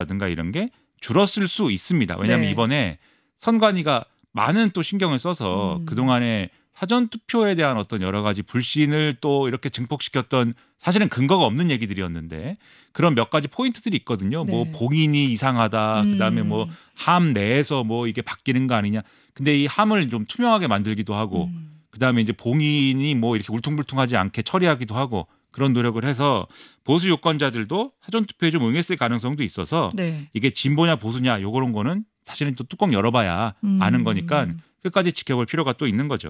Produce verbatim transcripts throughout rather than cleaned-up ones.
여론조사라든가 이런 게 줄었을 수 있습니다. 왜냐하면 네. 이번에 선관위가 많은 또 신경을 써서 음. 그동안에 사전투표에 대한 어떤 여러 가지 불신을 또 이렇게 증폭시켰던 사실은 근거가 없는 얘기들이었는데 그런 몇 가지 포인트들이 있거든요. 네. 뭐 봉인이 이상하다. 음. 그다음에 뭐 함 내에서 뭐 이게 바뀌는 거 아니냐. 근데 이 함을 좀 투명하게 만들기도 하고 음. 그다음에 이제 봉인이 뭐 이렇게 울퉁불퉁하지 않게 처리하기도 하고 그런 노력을 해서 보수 유권자들도 사전투표에 좀 응했을 가능성도 있어서 네. 이게 진보냐 보수냐 요런 거는 사실은 또 뚜껑 열어봐야 음. 아는 거니까 끝까지 지켜볼 필요가 또 있는 거죠.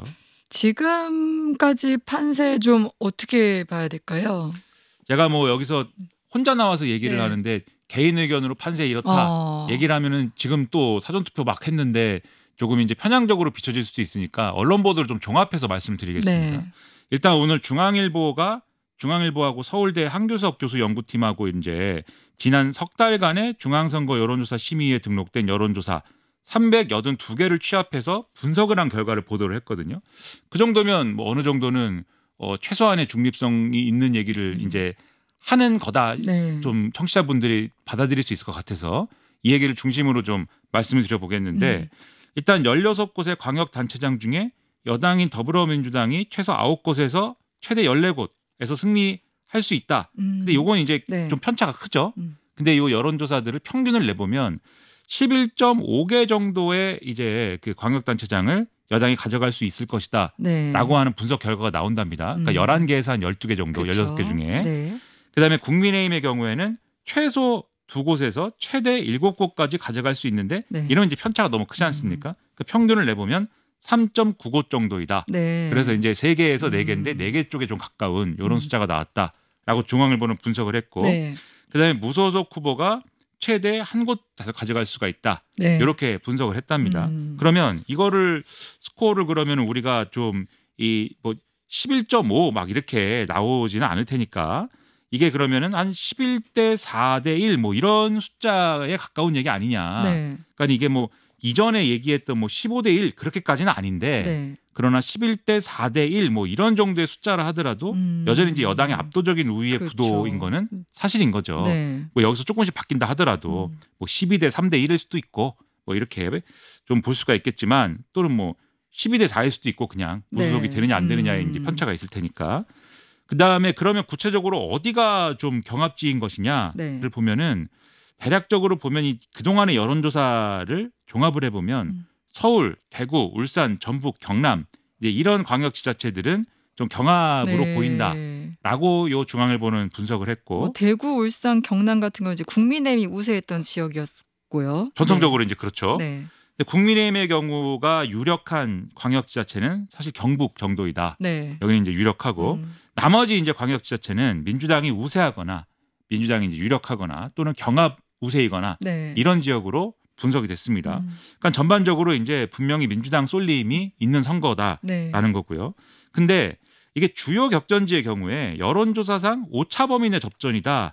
지금까지 판세 좀 어떻게 봐야 될까요? 제가 뭐 여기서 혼자 나와서 얘기를 네. 하는데 개인 의견으로 판세 이렇다 어. 얘기를 하면은 지금 또 사전투표 막 했는데 조금 이제 편향적으로 비춰질 수도 있으니까 언론 보도를 좀 종합해서 말씀드리겠습니다. 네. 일단 오늘 중앙일보가 중앙일보하고 서울대 한규석 교수 연구팀하고 이제 지난 석 달간의 중앙선거 여론조사 심의에 등록된 여론조사 삼백팔십이 개를 취합해서 분석을 한 결과를 보도를 했거든요. 그 정도면 뭐 어느 정도는 어 최소한의 중립성이 있는 얘기를 음. 이제 하는 거다. 네. 좀 청취자분들이 받아들일 수 있을 것 같아서 이 얘기를 중심으로 좀 말씀을 드려보겠는데 음. 일단 열여섯 곳의 광역단체장 중에 여당인 더불어민주당이 최소 아홉 곳에서 최대 열네 곳에서 승리할 수 있다. 음. 근데 요건 이제 네. 좀 편차가 크죠. 음. 근데 이 여론조사들을 평균을 내보면 십일 점 오 개 정도의 이제 그 광역단체장을 여당이 가져갈 수 있을 것이다. 네. 라고 하는 분석 결과가 나온답니다. 그러니까 음. 열한 개에서 한 열두 개 정도, 그쵸. 열여섯 개 중에. 네. 그다음에 국민의힘의 경우에는 최소 두 곳에서 최대 일곱 곳까지 가져갈 수 있는데 네. 이런 이제 편차가 너무 크지 않습니까? 그 평균을 내보면 삼 점 구 곳 정도이다. 네. 그래서 이제 세 개에서 네 개인데 음. 네 개 쪽에 좀 가까운 이런 음. 숫자가 나왔다라고 중앙일보는 분석을 했고 네. 그다음에 무소속 후보가 최대 한 곳에서 가져갈 수가 있다. 네. 이렇게 분석을 했답니다. 음. 그러면 이거를 스코어를 그러면 우리가 좀 이 뭐 십일 점 오 막 이렇게 나오지는 않을 테니까 이게 그러면은 한 십일 대 사 대 일 뭐 이런 숫자에 가까운 얘기 아니냐. 네. 그러니까 이게 뭐 이전에 얘기했던 뭐 십오 대 일 그렇게까지는 아닌데 네. 그러나 십일 대 사 대 일 뭐 이런 정도의 숫자라 하더라도 음. 여전히 이제 여당의 압도적인 우위의 그렇죠. 구도인 거는 사실인 거죠. 네. 뭐 여기서 조금씩 바뀐다 하더라도 음. 뭐 십이 대 삼 대 일일 수도 있고 뭐 이렇게 좀 볼 수가 있겠지만 또는 뭐 십이 대 사일 수도 있고 그냥 무소속이 네. 되느냐 안 되느냐에 음. 이제 편차가 있을 테니까. 그다음에 그러면 구체적으로 어디가 좀 경합지인 것이냐를 네. 보면은 대략적으로 보면 이 그동안의 여론조사를 종합을 해보면 음. 서울, 대구, 울산, 전북, 경남 이제 이런 광역지자체들은 좀 경합으로 네. 보인다라고 요 중앙일보는 분석을 했고 뭐 대구, 울산, 경남 같은 건 이제 국민의힘이 우세했던 지역이었고요. 전통적으로 이제 그렇죠. 네. 근데 국민의힘의 경우가 유력한 광역지자체는 사실 경북 정도이다. 네. 여기는 이제 유력하고 음. 나머지 이제 광역지자체는 민주당이 우세하거나 민주당이 이제 유력하거나 또는 경합 우세이거나 네. 이런 지역으로 분석이 됐습니다. 음. 그러니까 전반적으로 이제 분명히 민주당 쏠림이 있는 선거다라는 네. 거고요. 근데 이게 주요 격전지의 경우에 여론조사상 오차범위 내 접전이다라고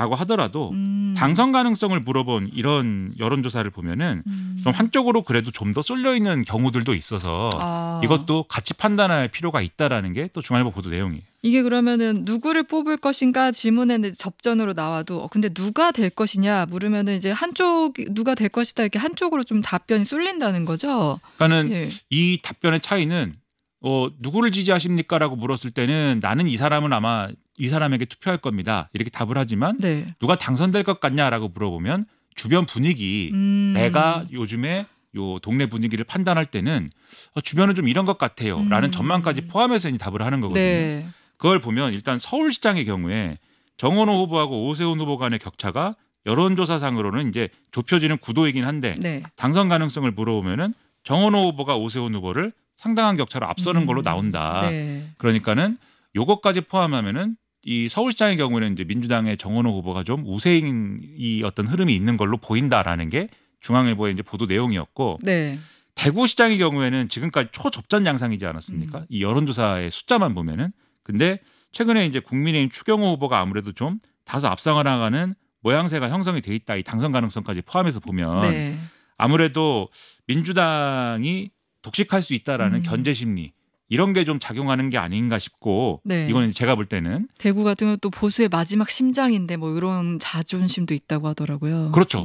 하더라도 음. 당선 가능성을 물어본 이런 여론조사를 보면은 음. 좀 한쪽으로 그래도 좀 더 쏠려 있는 경우들도 있어서 아. 이것도 같이 판단할 필요가 있다라는 게 또 중앙일보 보도 내용이에요. 이게 그러면은 누구를 뽑을 것인가 질문에는 접전으로 나와도 어, 근데 누가 될 것이냐 물으면은 이제 한쪽 누가 될 것이다 이렇게 한쪽으로 좀 답변이 쏠린다는 거죠. 그러니까는 예. 이 답변의 차이는 어, 누구를 지지하십니까라고 물었을 때는 나는 이 사람은 아마 이 사람에게 투표할 겁니다. 이렇게 답을 하지만 네. 누가 당선될 것 같냐라고 물어보면 주변 분위기 음. 내가 요즘에 요 동네 분위기를 판단할 때는 어, 주변은 좀 이런 것 같아요라는 음. 전망까지 포함해서 이제 답을 하는 거거든요. 네. 그걸 보면 일단 서울시장의 경우에 정원호 후보하고 오세훈 후보 간의 격차가 여론조사상으로는 이제 좁혀지는 구도이긴 한데 네. 당선 가능성을 물어보면은 정원호 후보가 오세훈 후보를 상당한 격차로 앞서는 걸로 음. 나온다. 네. 그러니까는 요것까지 포함하면은 이 서울시장의 경우에는 이제 민주당의 정원호 후보가 좀 우세인 이 어떤 흐름이 있는 걸로 보인다라는 게 중앙일보의 이제 보도 내용이었고 네. 대구시장의 경우에는 지금까지 초접전 양상이지 않았습니까? 음. 이 여론조사의 숫자만 보면은 근데 최근에 이제 국민의힘 추경호 후보가 아무래도 좀 다소 앞서 나가는 모양새가 형성이 돼 있다. 이 당선 가능성까지 포함해서 보면 네. 아무래도 민주당이 독식할 수 있다라는 음. 견제 심리 이런 게 좀 작용하는 게 아닌가 싶고 네. 이거는 제가 볼 때는 대구 같은 경우 또 보수의 마지막 심장인데 뭐 이런 자존심도 있다고 하더라고요. 그렇죠.